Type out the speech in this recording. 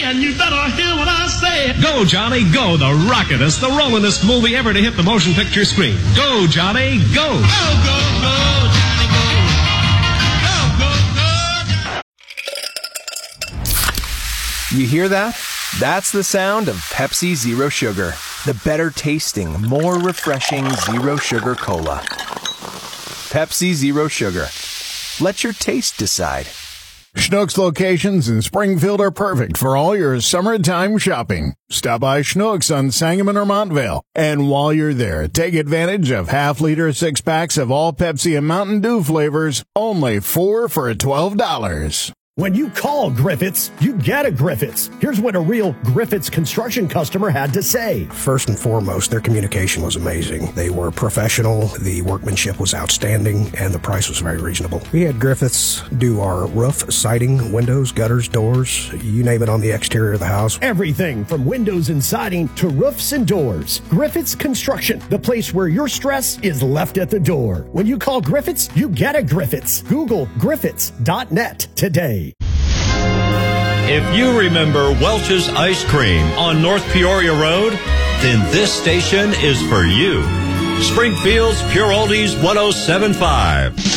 and you better hear what I say. Go, Johnny, go. The rockin'est, the rollingest movie ever to hit the motion picture screen. Go, Johnny, go. Go, go, go, Johnny, go. Go, go, go. You hear that? That's the sound of Pepsi Zero Sugar. The better tasting, more refreshing Zero Sugar Cola. Pepsi Zero Sugar. Let your taste decide. Schnucks locations in Springfield are perfect for all your summertime shopping. Stop by Schnucks on Sangamon or Montvale. And while you're there, take advantage of half-liter six-packs of all Pepsi and Mountain Dew flavors, only 4 for $12. When you call Griffiths, you get a Griffiths. Here's what a real Griffiths construction customer had to say. First and foremost, their communication was amazing. They were professional, the workmanship was outstanding, and the price was very reasonable. We had Griffiths do our roof, siding, windows, gutters, doors, you name it on the exterior of the house. Everything from windows and siding to roofs and doors. Griffiths Construction, the place where your stress is left at the door. When you call Griffiths, you get a Griffiths. Google Griffiths.net today. If you remember Welch's Ice Cream on North Peoria Road, then this station is for you. Springfield's Pure Oldies 107.5.